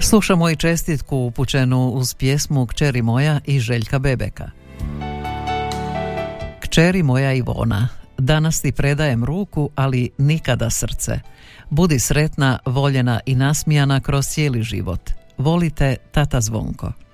Slušamo i čestitku upućenu uz pjesmu Kćeri moja i Željka Bebeka. Kćeri moja Ivona, danas ti predajem ruku, ali nikada srce. Budi sretna, voljena i nasmijana kroz cijeli život. Volite, tata Zvonko.